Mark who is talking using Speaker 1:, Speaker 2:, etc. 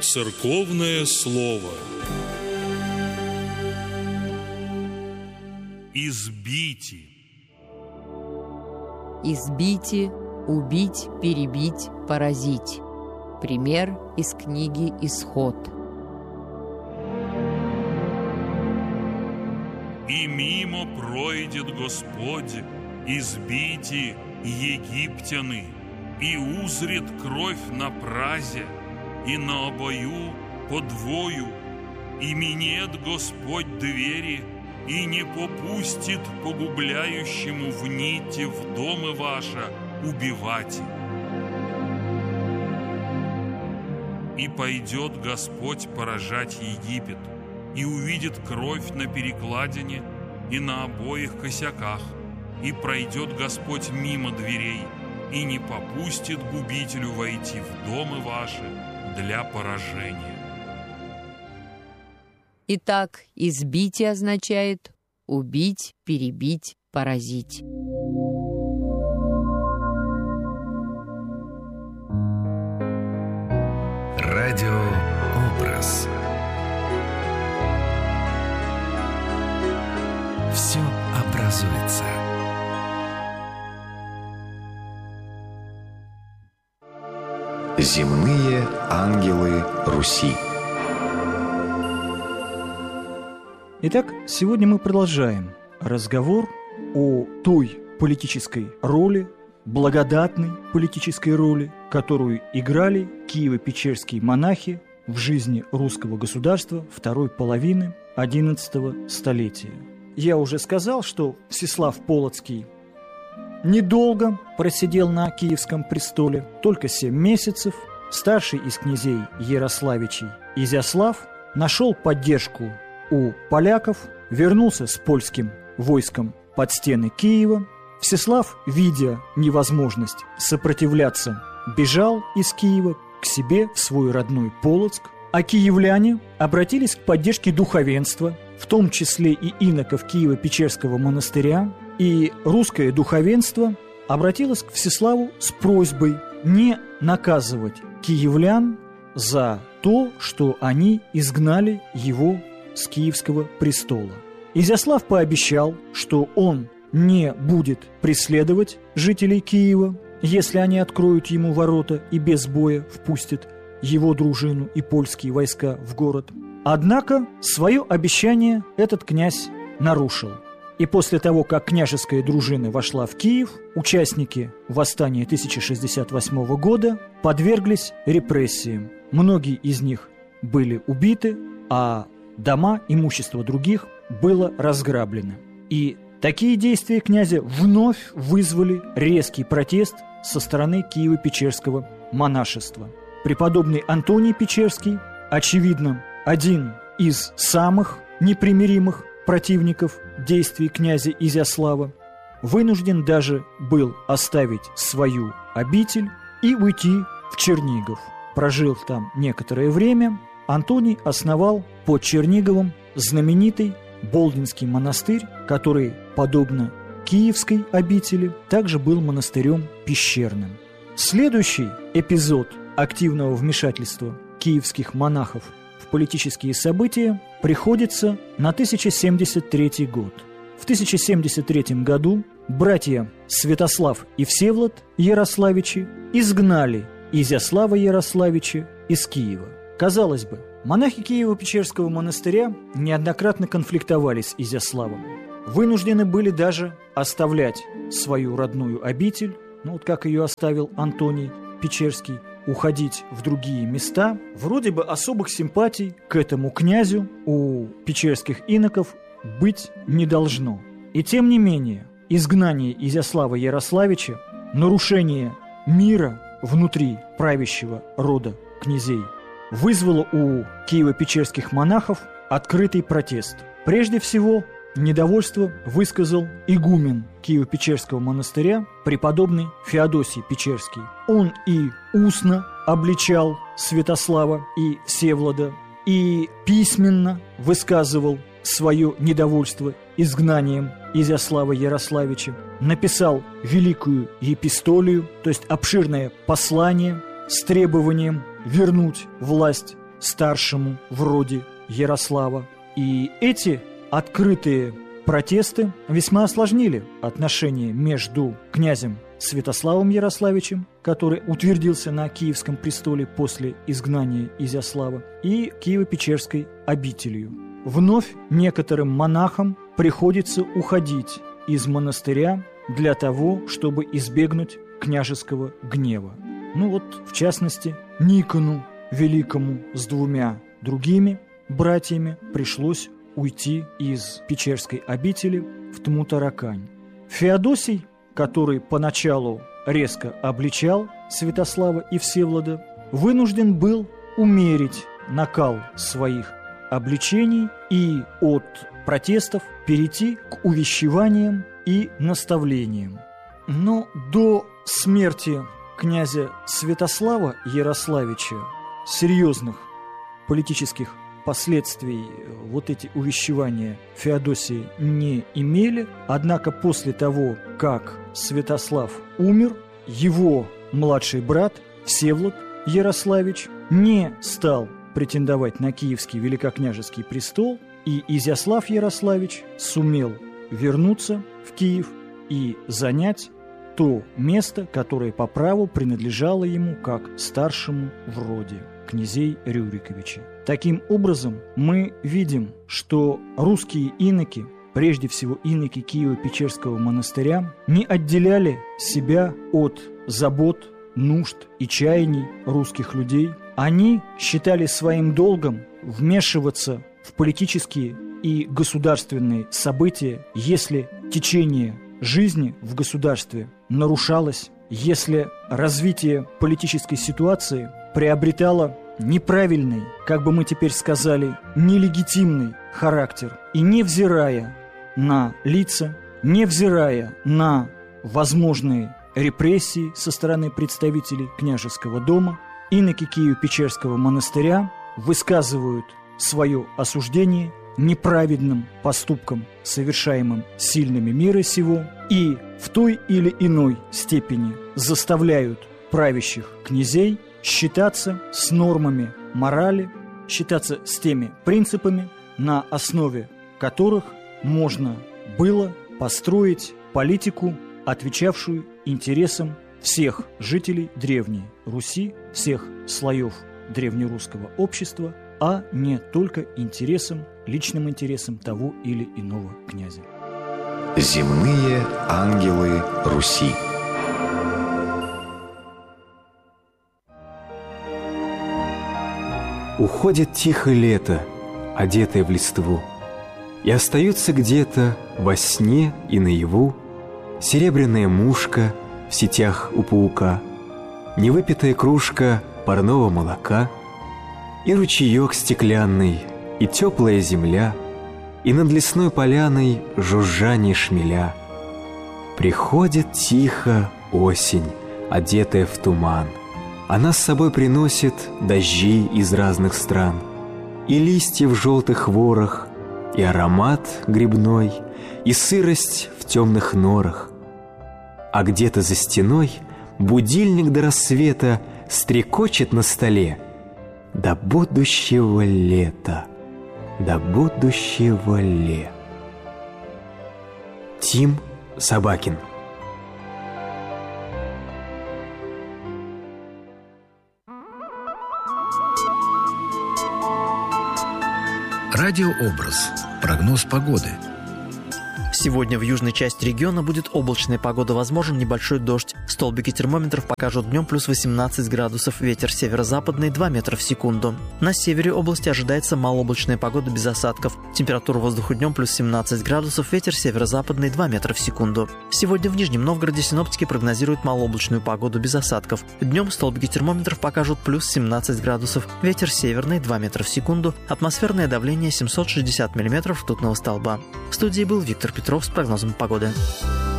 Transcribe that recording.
Speaker 1: Церковное слово. Избите.
Speaker 2: Избите, убить, перебить, поразить. Пример из книги «Исход».
Speaker 1: И мимо пройдет Господь, избите египтяны, и узрит кровь на празе, и на обою подвою, и минет Господь двери, и не попустит погубляющему в нити в домы ваше убивать. И пойдет Господь поражать Египет, и увидит кровь на перекладине и на обоих косяках, и пройдет Господь мимо дверей, и не попустит губителю войти в домы ваши для поражения.
Speaker 2: Итак, избитие означает убить, перебить, поразить.
Speaker 3: Радиообраз. Все образуется. Земные ангелы Руси.
Speaker 4: Итак, сегодня мы продолжаем разговор о той политической роли, благодатной политической роли, которую играли киево-печерские монахи в жизни русского государства второй половины XI столетия. Я уже сказал, что Всеслав Полоцкий недолго просидел на Киевском престоле, только 7 месяцев. Старший из князей Ярославичей Изяслав нашел поддержку у поляков, вернулся с польским войском под стены Киева. Всеслав, видя невозможность сопротивляться, бежал из Киева к себе в свой родной Полоцк, а киевляне обратились к поддержке духовенства, в том числе и иноков Киево-Печерского монастыря, и русское духовенство обратилось к Всеславу с просьбой не наказывать киевлян за то, что они изгнали его с Киевского престола. Изяслав пообещал, что он не будет преследовать жителей Киева, если они откроют ему ворота и без боя впустят его дружину и польские войска в город. Однако свое обещание этот князь нарушил. И после того, как княжеская дружина вошла в Киев, участники восстания 1068 года подверглись репрессиям. Многие из них были убиты, а дома, имущество других было разграблено. И такие действия князя вновь вызвали резкий протест со стороны Киево-Печерского монашества. Преподобный Антоний Печерский, очевидно, один из самых непримиримых противников действий князя Изяслава, вынужден даже был оставить свою обитель и уйти в Чернигов. Прожил там некоторое время, Антоний основал под Черниговом знаменитый Болдинский монастырь, который, подобно Киевской обители, также был монастырем пещерным. Следующий эпизод активного вмешательства киевских монахов в политические события приходится на 1073 год. В 1073 году братья Святослав и Всеволод Ярославичи изгнали Изяслава Ярославича из Киева. Казалось бы, монахи Киево-Печерского монастыря неоднократно конфликтовали с Изяславом. Вынуждены были даже оставлять свою родную обитель, как ее оставил Антоний Печерский, уходить в другие места. Вроде бы особых симпатий к этому князю у печерских иноков быть не должно. И тем не менее, изгнание Изяслава Ярославича, нарушение мира внутри правящего рода князей вызвало у киево-печерских монахов открытый протест. Прежде всего, недовольство высказал игумен Киево-Печерского монастыря, преподобный Феодосий Печерский. Он и устно обличал Святослава и Всеволода, и письменно высказывал свое недовольство изгнанием Изяслава Ярославича, написал великую епистолию, то есть обширное послание с требованием вернуть власть старшему в роде Ярослава. И эти открытые протесты весьма осложнили отношения между князем Святославом Ярославичем, который утвердился на Киевском престоле после изгнания Изяслава, и Киево-Печерской обителью. Вновь некоторым монахам приходится уходить из монастыря для того, чтобы избегнуть княжеского гнева. В частности, Никону Великому с 2 другими братьями пришлось уйти из Печерской обители в Тмутаракань. Феодосий, который поначалу резко обличал Святослава и Всеволода, вынужден был умерить накал своих обличений и от протестов перейти к увещеваниям и наставлениям. Но до смерти князя Святослава Ярославича серьезных политических последствий эти увещевания Феодосии не имели. Однако после того, как Святослав умер, его младший брат Всеволод Ярославич не стал претендовать на Киевский великокняжеский престол, и Изяслав Ярославич сумел вернуться в Киев и занять то место, которое по праву принадлежало ему как старшему в роде князей Рюриковичей. Таким образом, мы видим, что русские иноки, прежде всего иноки Киево-Печерского монастыря, не отделяли себя от забот, нужд и чаяний русских людей. Они считали своим долгом вмешиваться в политические и государственные события, если течение жизни в государстве нарушалось, если развитие политической ситуации приобретало неправильный, как бы мы теперь сказали, нелегитимный характер. И невзирая на лица, невзирая на возможные репрессии со стороны представителей княжеского дома, иноки Киево-Печерского монастыря высказывают свое осуждение неправедным поступкам, совершаемым сильными мира сего, и в той или иной степени заставляют правящих князей считаться с нормами морали, считаться с теми принципами, на основе которых можно было построить политику, отвечавшую интересам всех жителей Древней Руси, всех слоев древнерусского общества, а не только личным интересам того или иного князя.
Speaker 3: Земные ангелы Руси.
Speaker 5: Уходит тихо лето, одетое в листву, и остаются где-то во сне и наяву серебряная мушка в сетях у паука, невыпитая кружка парного молока, и ручеек стеклянный, и теплая земля, и над лесной поляной жужжание шмеля. Приходит тихо осень, одетая в туман. Она с собой приносит дожди из разных стран, и листья в желтых ворох, и аромат грибной, и сырость в темных норах. А где-то за стеной будильник до рассвета стрекочет на столе. До будущего лета, до будущего лета. Тим Собакин.
Speaker 3: Радиообраз. Прогноз погоды.
Speaker 6: Сегодня в южной части региона будет облачная погода, возможен небольшой дождь. Столбики термометров покажут днем плюс 18 градусов, ветер северо-западный 2 метра в секунду. На севере области ожидается малооблачная погода без осадков. Температура воздуха днем плюс 17 градусов, ветер северо-западный 2 метра в секунду. Сегодня в Нижнем Новгороде синоптики прогнозируют малооблачную погоду без осадков. Днем столбики термометров покажут плюс 17 градусов, ветер северный 2 метра в секунду, атмосферное давление 760 мм ртутного столба. В студии был Виктор Петров с прогнозом погоды.